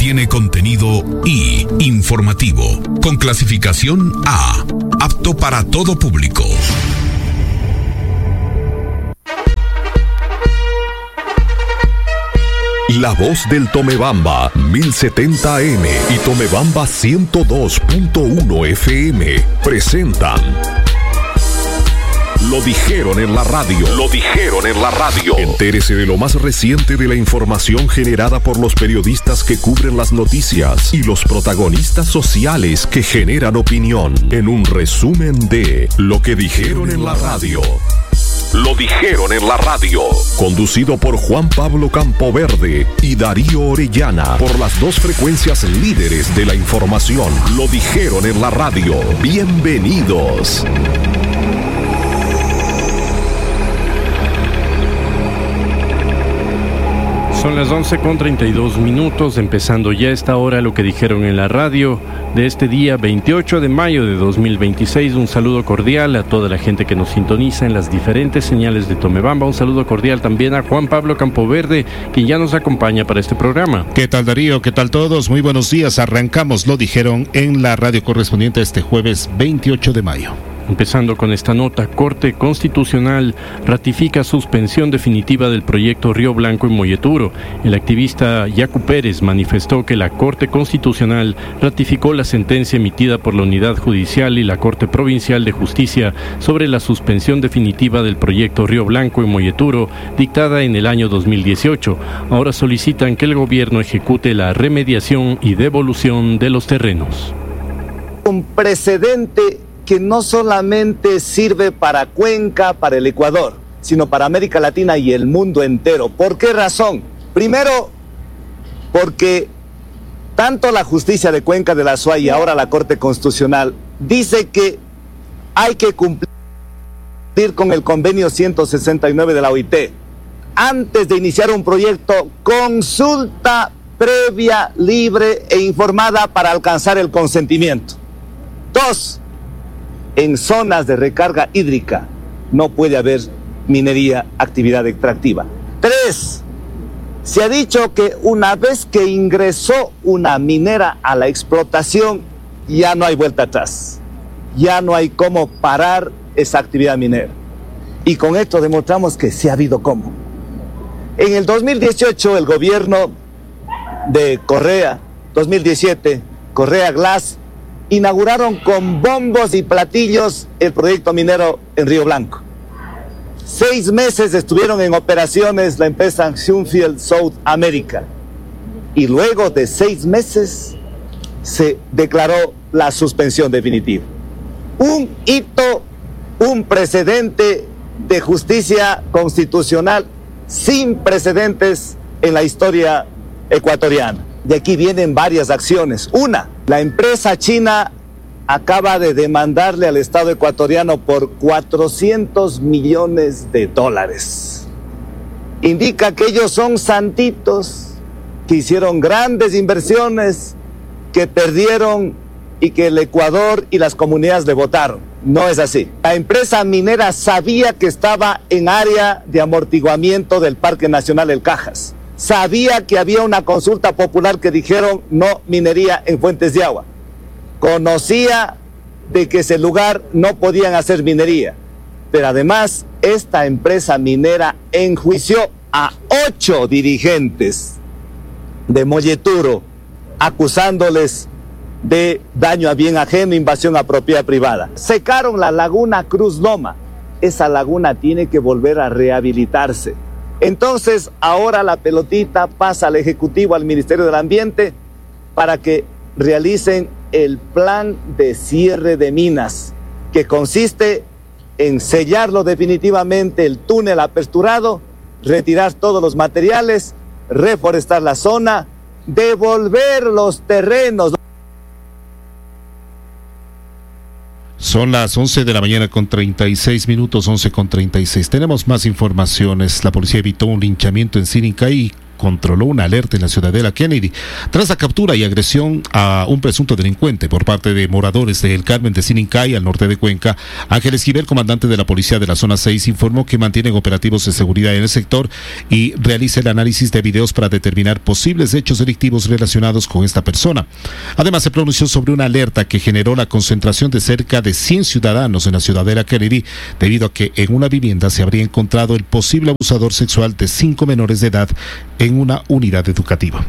contiene contenido I, informativo, con clasificación A, apto para todo público. La Voz del Tomebamba 1070 AM y Tomebamba 102.1 FM presentan Lo dijeron en la radio. Lo dijeron en la radio. Entérese de lo más reciente de la información generada por los periodistas que cubren las noticias y los protagonistas sociales que generan opinión en un resumen de Lo que dijeron en la radio. Lo dijeron en la radio. Conducido por Juan Pablo Campoverde y Darío Orellana por las dos frecuencias líderes de la información. Lo dijeron en la radio. Bienvenidos. Son las 11:32, empezando ya a esta hora Lo que dijeron en la radio de este día 28 de mayo de 2026. Un saludo cordial a toda la gente que nos sintoniza en las diferentes señales de Tomebamba. Un saludo cordial también a Juan Pablo Campoverde, quien ya nos acompaña para este programa. ¿Qué tal, Darío? ¿Qué tal todos? Muy buenos días. Arrancamos Lo dijeron en la radio correspondiente a este jueves 28 de mayo. Empezando con esta nota, Corte Constitucional ratifica suspensión definitiva del proyecto Río Blanco en Molleturo. El activista Yacu Pérez manifestó que la Corte Constitucional ratificó la sentencia emitida por la Unidad Judicial y la Corte Provincial de Justicia sobre la suspensión definitiva del proyecto Río Blanco en Molleturo, dictada en el año 2018. Ahora solicitan que el gobierno ejecute la remediación y devolución de los terrenos. Un precedente que no solamente sirve para Cuenca, para el Ecuador, sino para América Latina y el mundo entero. ¿Por qué razón? Primero, porque tanto la justicia de Cuenca de la SUA y ahora la Corte Constitucional dice que hay que cumplir con el convenio 169 de la OIT. Antes de iniciar un proyecto, consulta previa, libre e informada para alcanzar el consentimiento. 2. En zonas de recarga hídrica no puede haber minería, actividad extractiva. 3. Se ha dicho que una vez que ingresó una minera a la explotación, ya no hay vuelta atrás. Ya no hay cómo parar esa actividad minera. Y con esto demostramos que sí ha habido cómo. En el 2018, el gobierno de Correa, 2017, Correa Glass, inauguraron con bombos y platillos el proyecto minero en Río Blanco. 6 meses estuvieron en operaciones la empresa Sunfield South America. Y luego de 6 meses se declaró la suspensión definitiva. Un hito, un precedente de justicia constitucional sin precedentes en la historia ecuatoriana. De aquí vienen varias acciones. Una, la empresa china acaba de demandarle al Estado ecuatoriano por $400 millones. Indica que ellos son santitos, que hicieron grandes inversiones, que perdieron y que el Ecuador y las comunidades le votaron. No es así. La empresa minera sabía que estaba en área de amortiguamiento del Parque Nacional El Cajas. Sabía que había una consulta popular que dijeron no minería en fuentes de agua. Conocía de que ese lugar no podían hacer minería. Pero además, esta empresa minera enjuició a 8 dirigentes de Molleturo, acusándoles de daño a bien ajeno, invasión a propiedad privada. Secaron la laguna Cruz Loma. Esa laguna tiene que volver a rehabilitarse. Entonces, ahora la pelotita pasa al Ejecutivo, al Ministerio del Ambiente, para que realicen el plan de cierre de minas, que consiste en sellarlo definitivamente el túnel aperturado, retirar todos los materiales, reforestar la zona, devolver los terrenos. Son las 11 de la mañana con 36 minutos, 11:36. Tenemos más informaciones. La policía evitó un linchamiento en Sirincay controló una alerta en la Ciudadela Kennedy tras la captura y agresión a un presunto delincuente por parte de moradores de El Carmen de Sinincay, al norte de Cuenca. Ángel Esquivel, comandante de la policía de la zona 6, informó que mantienen operativos de seguridad en el sector y realiza el análisis de videos para determinar posibles hechos delictivos relacionados con esta persona. Además, se pronunció sobre una alerta que generó la concentración de cerca de 100 ciudadanos en la Ciudadela Kennedy, debido a que en una vivienda se habría encontrado el posible abusador sexual de 5 menores de edad en una unidad educativa.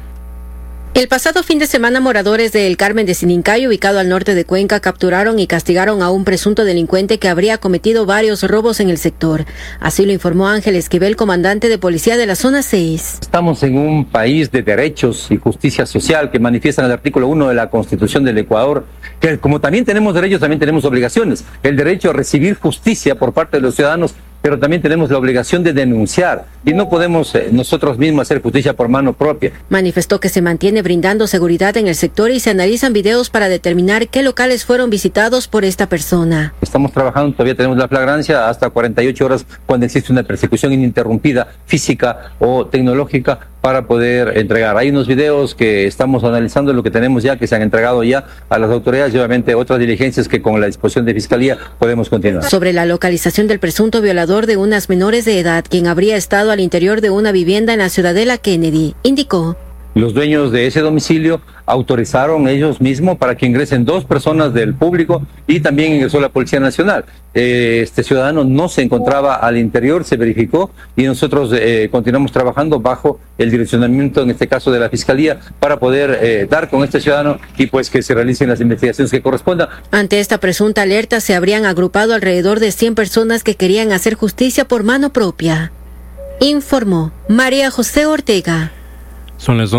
El pasado fin de semana, moradores de El Carmen de Sinincay, ubicado al norte de Cuenca, capturaron y castigaron a un presunto delincuente que habría cometido varios robos en el sector. Así lo informó Ángel Esquivel, comandante de policía de la zona 6. Estamos en un país de derechos y justicia social que manifiestan el artículo 1 de la Constitución del Ecuador, que como también tenemos derechos, también tenemos obligaciones. El derecho a recibir justicia por parte de los ciudadanos, pero también tenemos la obligación de denunciar y no podemos nosotros mismos hacer justicia por mano propia. Manifestó que se mantiene brindando seguridad en el sector y se analizan videos para determinar qué locales fueron visitados por esta persona. Estamos trabajando, todavía tenemos la flagrancia hasta 48 horas cuando existe una persecución ininterrumpida, física o tecnológica, para poder entregar. Hay unos videos que estamos analizando, lo que tenemos ya, que se han entregado ya a las autoridades y obviamente otras diligencias que con la disposición de Fiscalía podemos continuar. Sobre la localización del presunto violador de unas menores de edad, quien habría estado al interior de una vivienda en la Ciudadela Kennedy, indicó: los dueños de ese domicilio autorizaron ellos mismos para que ingresen 2 personas del público y también ingresó la Policía Nacional. Este ciudadano no se encontraba al interior, se verificó y nosotros continuamos trabajando bajo el direccionamiento, en este caso de la Fiscalía, para poder dar con este ciudadano y pues que se realicen las investigaciones que correspondan. Ante esta presunta alerta se habrían agrupado alrededor de 100 personas que querían hacer justicia por mano propia. Informó María José Ortega. Son las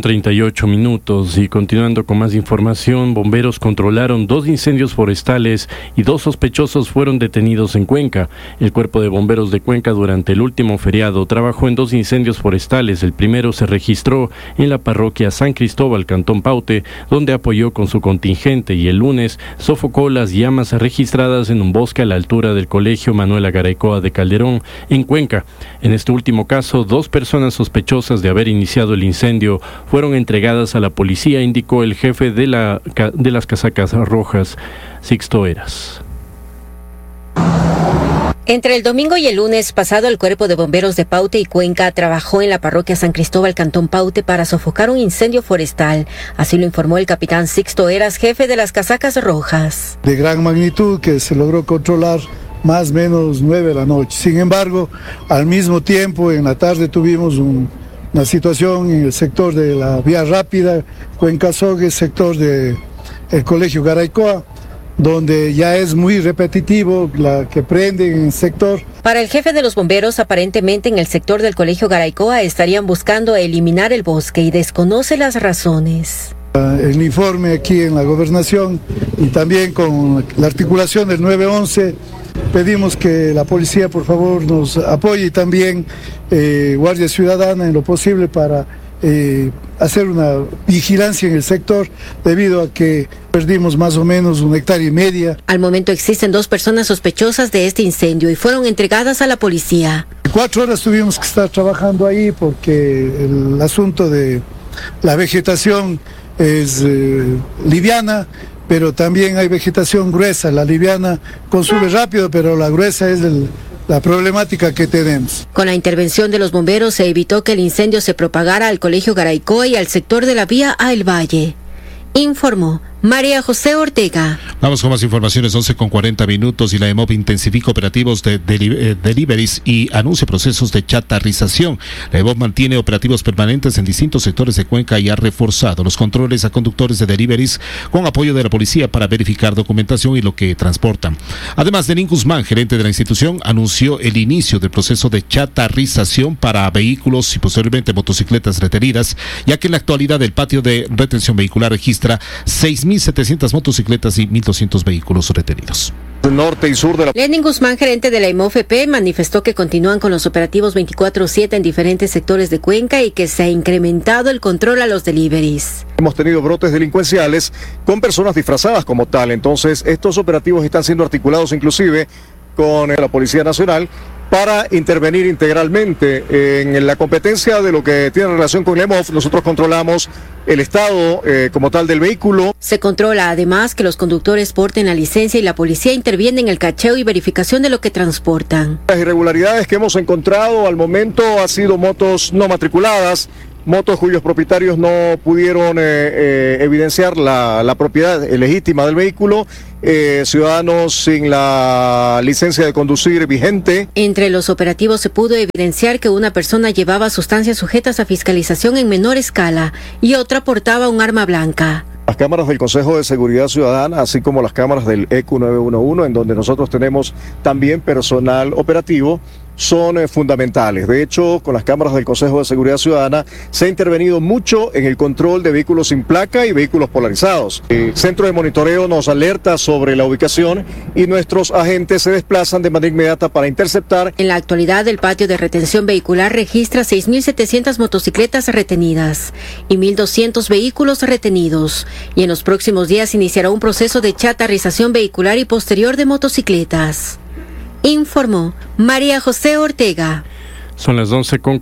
11:38 y continuando con más información, bomberos controlaron 2 incendios forestales y 2 sospechosos fueron detenidos en Cuenca. El Cuerpo de Bomberos de Cuenca durante el último feriado trabajó en 2 incendios forestales. El primero se registró en la parroquia San Cristóbal, Cantón Paute, donde apoyó con su contingente, y el lunes sofocó las llamas registradas en un bosque a la altura del Colegio Manuela Garaycoa de Calderón, en Cuenca. En este último caso, 2 personas sospechosas de haber iniciado el incendio fueron entregadas a la policía, indicó el jefe de las casacas rojas, Sixto Eras. Entre el domingo y el lunes pasado, el Cuerpo de Bomberos de Paute y Cuenca trabajó en la parroquia San Cristóbal, Cantón Paute, para sofocar un incendio forestal. Así lo informó el capitán Sixto Eras, jefe de las casacas rojas. De gran magnitud que se logró controlar más o menos 9 de la noche. Sin embargo, al mismo tiempo, en la tarde tuvimos una situación en el sector de la vía rápida, Cuenca-Sogue, sector del Colegio Garaycoa, donde ya es muy repetitivo la que prende en el sector. Para el jefe de los bomberos, aparentemente en el sector del Colegio Garaycoa estarían buscando eliminar el bosque y desconoce las razones. El informe aquí en la gobernación y también con la articulación del 911, pedimos que la policía por favor nos apoye y también Guardia Ciudadana en lo posible para hacer una vigilancia en el sector, debido a que perdimos más o menos 1,5 hectáreas. Al momento existen 2 personas sospechosas de este incendio y fueron entregadas a la policía. 4 horas tuvimos que estar trabajando ahí porque el asunto de la vegetación es liviana, pero también hay vegetación gruesa. La liviana consume rápido, pero la gruesa es la problemática que tenemos. Con la intervención de los bomberos se evitó que el incendio se propagara al Colegio Garaycoa y al sector de la vía a El Valle. Informó María José Ortega. Vamos con más informaciones, 11:40 y la EMOP intensifica operativos de deliveries y anuncia procesos de chatarrización. La EMOP mantiene operativos permanentes en distintos sectores de Cuenca y ha reforzado los controles a conductores de deliveries con apoyo de la policía para verificar documentación y lo que transportan. Además, Denín Guzmán, gerente de la institución, anunció el inicio del proceso de chatarrización para vehículos y posteriormente motocicletas retenidas, ya que en la actualidad el patio de retención vehicular registra 6.700 motocicletas y 1.200 vehículos retenidos. Norte y sur de la... Lenin Guzmán, gerente de la EMOFP, manifestó que continúan con los operativos 24/7 en diferentes sectores de Cuenca y que se ha incrementado el control a los deliveries. Hemos tenido brotes delincuenciales con personas disfrazadas como tal, entonces estos operativos están siendo articulados inclusive con la Policía Nacional para intervenir integralmente. En la competencia de lo que tiene relación con el EMOF, nosotros controlamos el estado como tal del vehículo. Se controla además que los conductores porten la licencia y la policía interviene en el cacheo y verificación de lo que transportan. Las irregularidades que hemos encontrado al momento han sido motos no matriculadas, motos cuyos propietarios no pudieron evidenciar la propiedad legítima del vehículo, ciudadanos sin la licencia de conducir vigente. Entre los operativos se pudo evidenciar que una persona llevaba sustancias sujetas a fiscalización en menor escala y otra portaba un arma blanca. Las cámaras del Consejo de Seguridad Ciudadana, así como las cámaras del ECU 911, en donde nosotros tenemos también personal operativo, son fundamentales. De hecho, con las cámaras del Consejo de Seguridad Ciudadana se ha intervenido mucho en el control de vehículos sin placa y vehículos polarizados. El centro de monitoreo nos alerta sobre la ubicación y nuestros agentes se desplazan de manera inmediata para interceptar. En la actualidad, el patio de retención vehicular registra 6.700 motocicletas retenidas y 1.200 vehículos retenidos. Y en los próximos días iniciará un proceso de chatarrización vehicular y posterior de motocicletas. Informó María José Ortega. Son las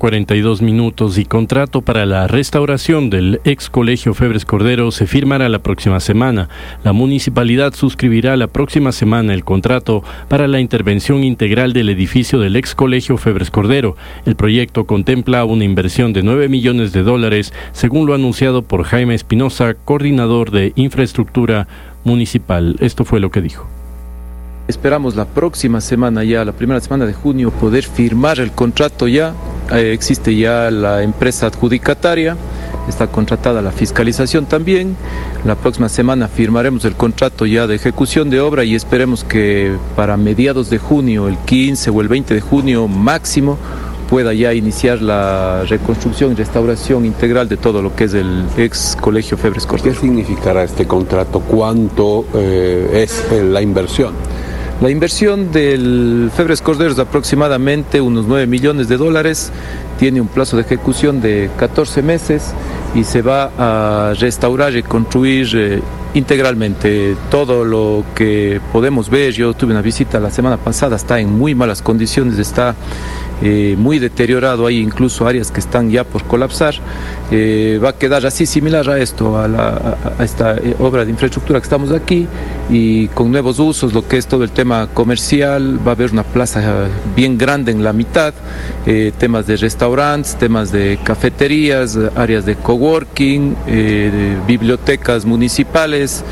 11:42 y contrato para la restauración del ex colegio Febres Cordero se firmará la próxima semana. La municipalidad suscribirá la próxima semana el contrato para la intervención integral del edificio del ex colegio Febres Cordero. El proyecto contempla una inversión de $9 millones, según lo anunciado por Jaime Espinosa, coordinador de infraestructura municipal. Esto fue lo que dijo. Esperamos la próxima semana, ya la primera semana de junio, poder firmar el contrato ya. Existe ya la empresa adjudicataria, está contratada la fiscalización también. La próxima semana firmaremos el contrato ya de ejecución de obra y esperemos que para mediados de junio, el 15 o el 20 de junio máximo, pueda ya iniciar la reconstrucción y restauración integral de todo lo que es el ex colegio Febres Cordero. ¿Qué significará este contrato? ¿Cuánto es la inversión? La inversión del Febres Cordero es aproximadamente unos $9 millones, tiene un plazo de ejecución de 14 meses y se va a restaurar y construir integralmente todo lo que podemos ver. Yo tuve una visita la semana pasada, está en muy malas condiciones, está muy deteriorado, hay incluso áreas que están ya por colapsar. Va a quedar así similar a esto, a esta obra de infraestructura que estamos aquí, y con nuevos usos, lo que es todo el tema comercial. Va a haber una plaza bien grande en la mitad, temas de restaurantes, temas de cafeterías, áreas de coworking, bibliotecas municipales,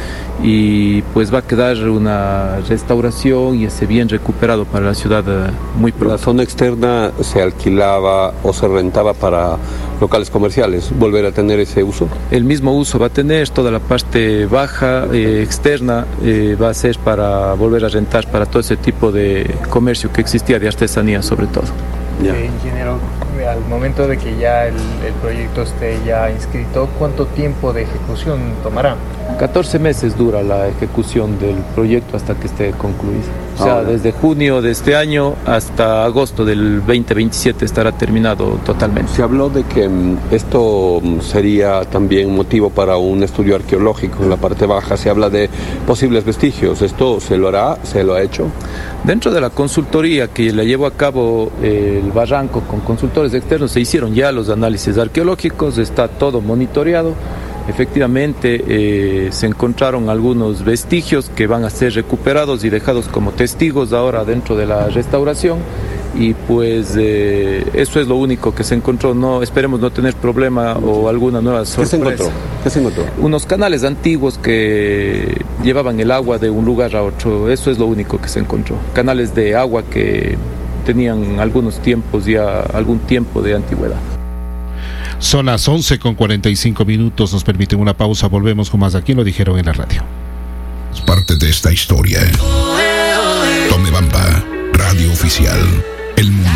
y pues va a quedar una restauración y ese bien recuperado para la ciudad muy pronto. La zona externa se alquilaba o se rentaba para locales comerciales. ¿Volver a tener ese uso? El mismo uso va a tener, toda la parte baja externa va a ser para volver a rentar para todo ese tipo de comercio que existía, de artesanía sobre todo. Ingeniero, al momento de que ya el proyecto esté ya inscrito, ¿cuánto tiempo de ejecución tomará? 14 meses dura la ejecución del proyecto hasta que esté concluido. O sea, desde junio de este año hasta agosto del 2027 estará terminado totalmente. Se habló de que esto sería también motivo para un estudio arqueológico en la parte baja. Se habla de posibles vestigios. ¿Esto se lo hará? ¿Se lo ha hecho? Dentro de la consultoría que le llevó a cabo el Barranco con consultores externos, se hicieron ya los análisis arqueológicos, está todo monitoreado. Efectivamente, se encontraron algunos vestigios que van a ser recuperados y dejados como testigos ahora dentro de la restauración, y pues eso es lo único que se encontró. No, esperemos no tener problema o alguna nueva sorpresa. ¿Qué se encontró? Unos canales antiguos que llevaban el agua de un lugar a otro, eso es lo único que se encontró. Canales de agua que tenían algunos tiempos, ya algún tiempo de antigüedad. Son las 11:45. Nos permiten una pausa. Volvemos con más Aquí Lo Dijeron en la Radio. Es parte de esta historia. Tomebamba, radio oficial. El mundo